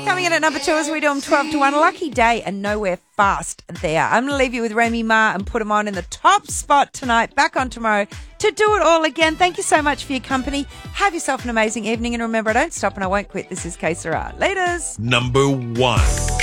Coming in at number 2 as we do them 12 to 1. Lucky Day and Nowhere Fast there. I'm going to leave you with Remy Ma and put him on in the top spot tonight. Back on tomorrow to do it all again. Thank you so much for your company. Have yourself an amazing evening. And remember, I don't stop and I won't quit. This is Que Sera. Laters. Number 1.